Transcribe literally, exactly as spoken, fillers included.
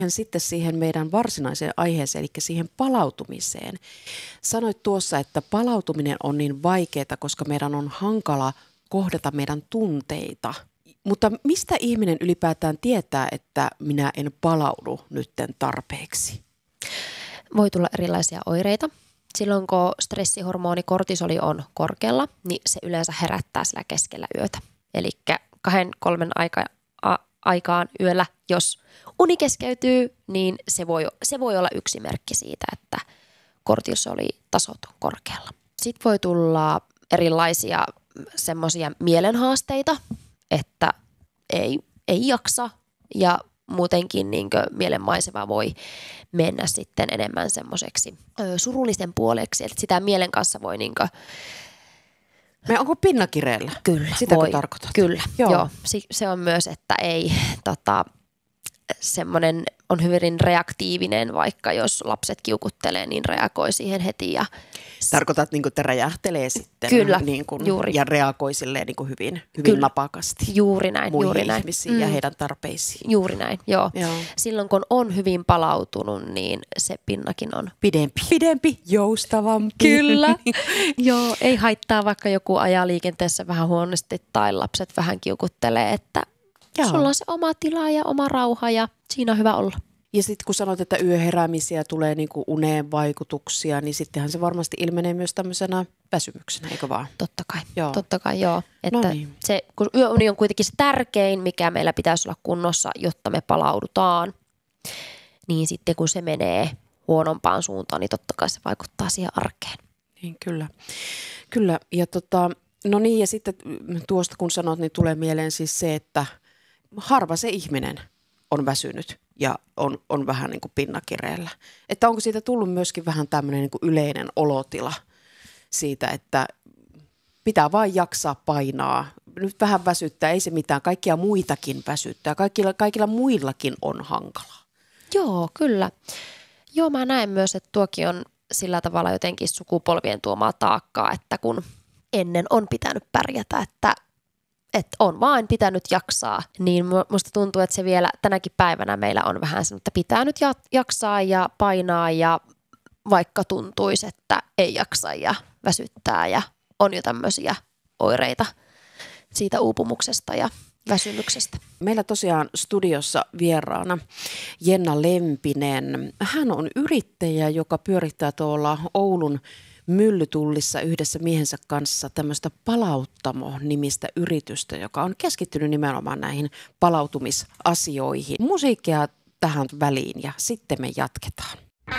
Sitten siihen meidän varsinaiseen aiheeseen, eli siihen palautumiseen. Sanoit tuossa, että palautuminen on niin vaikeaa, koska meidän on hankala kohdata meidän tunteita. Mutta mistä ihminen ylipäätään tietää, että minä en palaudu nytten tarpeeksi? Voi tulla erilaisia oireita. Silloin kun stressihormoni kortisoli on korkealla, niin se yleensä herättää sillä keskellä yötä. Eli kahden kolmen aika, a, aikaan yöllä, jos uni keskeytyy, niin se voi, se voi olla yksi merkki siitä, että kortisolitasot on korkealla. Sitten voi tulla erilaisia semmoisia mielenhaasteita, että ei, ei jaksa ja muutenkin niin kuin mielenmaisema voi mennä sitten enemmän semmoiseksi surullisen puoleksi, että sitä mielen kanssa voi niin kuin me onko pinnakireellä? Kyllä. Sitäkö voi, tarkoitat? Kyllä, joo. joo. Se on myös, että ei tota, semmoinen on hyvin reaktiivinen, vaikka jos lapset kiukuttelee, niin reagoi siihen heti. Ja tarkoitat, niin kuin, että räjähtelee sitten kyllä, niin kuin, juuri. Ja reagoi silleen niin kuin hyvin, hyvin napakasti juuri näin, muihin juuri näin. ihmisiin mm. ja heidän tarpeisiin. Juuri näin, joo. joo. Silloin kun on hyvin palautunut, niin se pinnakin on pidempi, pidempi joustavampi. Kyllä, joo. Ei haittaa, vaikka joku ajaa liikenteessä vähän huonosti tai lapset vähän kiukuttelee, että joo. Sulla on se oma tila ja oma rauha ja siinä on hyvä olla. Ja sitten kun sanoit, että yöheräämisiä tulee niinku uneen vaikutuksia, niin sittenhän se varmasti ilmenee myös tämmöisenä väsymyksenä, eikö vaan? Totta kai, joo. totta kai joo. Että no niin. se, kun yöuni on kuitenkin se tärkein, mikä meillä pitäisi olla kunnossa, jotta me palaudutaan, niin sitten kun se menee huonompaan suuntaan, niin totta kai se vaikuttaa siihen arkeen. Niin, kyllä. Kyllä, ja tota, no niin, ja sitten tuosta kun sanot, niin tulee mieleen siis se, että harva se ihminen on väsynyt ja on, on vähän niin kuin pinnakireellä. Että onko siitä tullut myöskin vähän tämmöinen niin kuin yleinen olotila siitä, että pitää vain jaksaa painaa. Nyt vähän väsyttää, ei se mitään. Kaikkia muitakin väsyttää. Kaikilla, kaikilla muillakin on hankalaa. Joo, kyllä. Joo, mä näen myös, että tuokin on sillä tavalla jotenkin sukupolvien tuomaa taakkaa, että kun ennen on pitänyt pärjätä, että että on vain pitänyt jaksaa, niin musta tuntuu, että se vielä tänäkin päivänä meillä on vähän sanottu, että pitää nyt jaksaa ja painaa ja vaikka tuntuisi, että ei jaksa ja väsyttää ja on jo tämmöisiä oireita siitä uupumuksesta ja väsymyksestä. Meillä tosiaan studiossa vieraana Jenna Lempinen. Hän on yrittäjä, joka pyörittää tuolla Oulun Myllytullissa yhdessä miehensä kanssa tämmöistä Palauttamo-nimistä yritystä, joka on keskittynyt nimenomaan näihin palautumisasioihin. Musiikkia tähän väliin ja sitten me jatketaan.